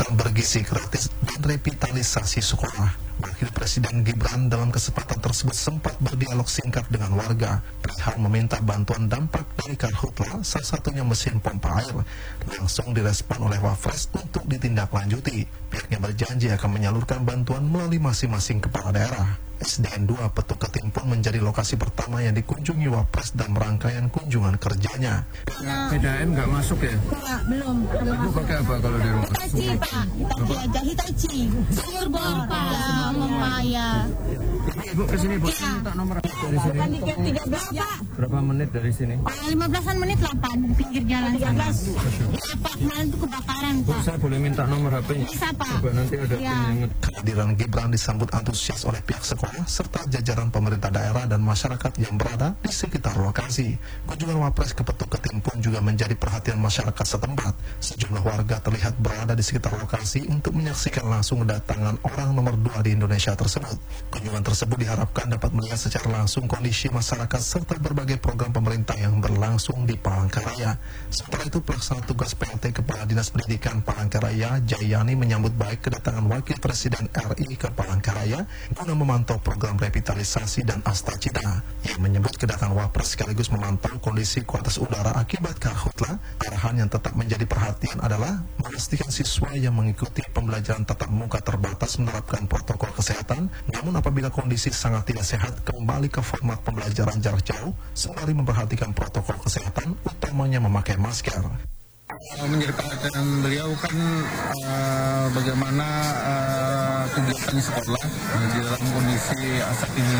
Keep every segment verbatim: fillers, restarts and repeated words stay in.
makan bergizi gratis dan revitalisasi sekolah. Wakil Presiden Gibran dalam kesempatan tersebut sempat berdialog singkat dengan warga perihal meminta bantuan dampak dari karhutla, salah satunya mesin pompa air. Langsung direspon oleh Wapres untuk ditindaklanjuti. Pihaknya berjanji akan menyalurkan bantuan melalui masing-masing kepala daerah. S D N dua Petuk Ketimpun menjadi lokasi pertama yang dikunjungi Wapres dalam rangkaian kunjungan kerjanya. P D A M nggak masuk ya? Enggak, belum. Ibu pakai apa kalau di rumah? Hitachi, Pak. Hitachi aja, Hitachi. Sayur bor, Pak. Mempaya. Ibu kesini Bu, Iya. minta nomor apa dari sini? Kan tiket tiga belas, Pak. Berapa menit dari sini? lima belasan menit lah, Pak. Di pinggir jalan. tiga belas. Ya, Pak. Kemarin itu kebakaran, Bu, Pak. saya boleh minta nomor H P-nya? Bisa, Pak. Coba nanti ada Iya. pin yang Kehadiran Gibran disambut antusias oleh pihak sekolah serta jajaran pemerintah daerah dan masyarakat yang berada di sekitar lokasi. Kunjungan Wapres ke Petuk Ketimpun juga menjadi perhatian masyarakat setempat. Sejumlah warga terlihat berada di sekitar lokasi untuk menyaksikan langsung kedatangan orang nomor dua di Indonesia tersebut. Kunjungan tersebut diharapkan dapat melihat secara langsung kondisi masyarakat serta berbagai program pemerintah yang berlangsung di Palangkaraya. Sementara itu, pelaksana tugas P L T Kepala Dinas Pendidikan Palangkaraya, Jayani, menyambut baik kedatangan Wakil Presiden R I ke Palangkaraya guna memantau program revitalisasi dan astacita. Yang menyebut kedatangan Wapres sekaligus memantau kondisi kualitas udara akibat karhutla. Arahan yang tetap menjadi perhatian adalah memastikan siswa yang mengikuti pembelajaran tatap muka terbatas menerapkan protokol kesehatan, namun apabila kondisi sangat tidak sehat kembali ke format pembelajaran jarak jauh sembari memperhatikan protokol kesehatan, utamanya memakai masker. Menjadi perhatian beliau kan uh, bagaimana uh, kegiatan di sekolah uh, di dalam kondisi asap ini.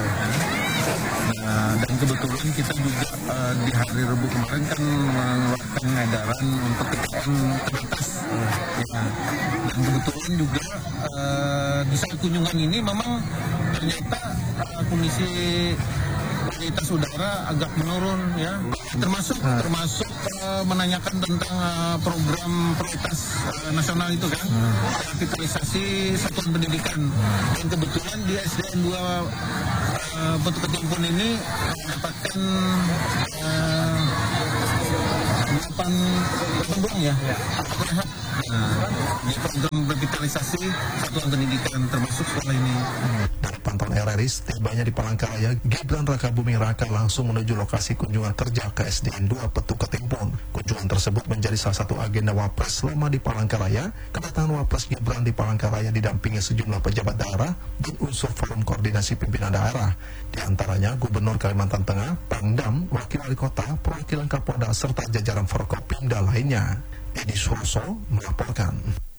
Nah, dan kebetulan kita juga uh, di hari Rabu kemarin kan mengeluarkan edaran untuk P T M terbatas. Ya. Dan kebetulan juga uh, di saat kunjungan ini memang ternyata uh, kondisi kualitas udara agak menurun ya, termasuk termasuk uh, menanyakan tentang uh, program prioritas uh, nasional itu kan, revitalisasi satuan pendidikan. Dan kebetulan di S D N dua uh, Petuk Ketimpun ini mendapatkan uh, delapan buang ya, rehat. Nah, di program revitalisasi satuan pendidikan termasuk sekolah ini. Dari pantauan R R I, setibanya di Palangkaraya, Gibran Rakabuming Raka langsung menuju lokasi kunjungan kerja ke S D N dua Petuk Ketimpun. Kunjungan tersebut menjadi salah satu agenda Wapres selama di Palangkaraya. Kedatangan Wapres Gibran di Palangkaraya didampingi sejumlah pejabat daerah dan unsur forum koordinasi pimpinan daerah. Di antaranya Gubernur Kalimantan Tengah, Pangdam, Wakil Wali Kota, perwakilan Kapolda serta jajaran Forkopimda lainnya. Edi Suroso melaporkan.